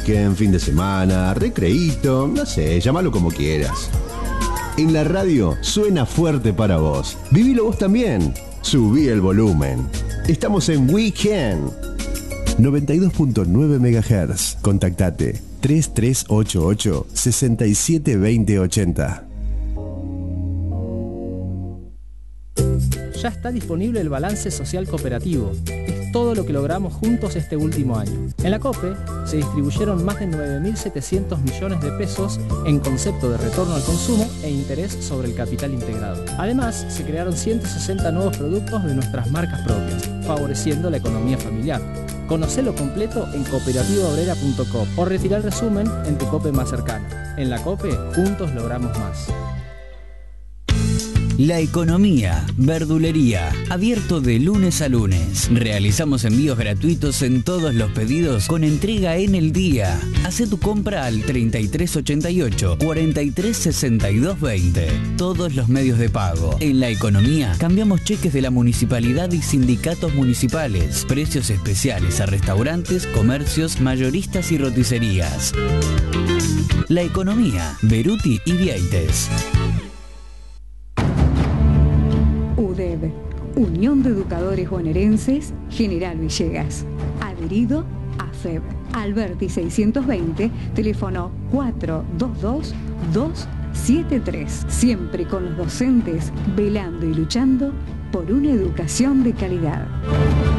weekend, fin de semana, recreíto, no sé, llámalo como quieras. En la radio suena fuerte para vos. Vivilo vos también. Subí el volumen. Estamos en Weekend 92.9 MHz. Contactate 3388 672080. Ya está disponible el balance social cooperativo. Es todo lo que logramos juntos este último año. En la COPE se distribuyeron más de 9.700 millones de pesos en concepto de retorno al consumo e interés sobre el capital integrado. Además, se crearon 160 nuevos productos de nuestras marcas propias, favoreciendo la economía familiar. Conocelo completo en cooperativaobrera.com o retira el resumen en tu COPE más cercana. En la COPE, juntos logramos más. La Economía, verdulería, abierto de lunes a lunes. Realizamos envíos gratuitos en todos los pedidos con entrega en el día. Hacé tu compra al 3388 436220. Todos los medios de pago. En La Economía cambiamos cheques de la municipalidad y sindicatos municipales. Precios especiales a restaurantes, comercios, mayoristas y roticerías. La Economía, Beruti y Vieites. UDEB, Unión de Educadores Bonaerenses, General Villegas. Adherido a FEB. Alberti 620, teléfono 422-273. Siempre con los docentes, velando y luchando por una educación de calidad.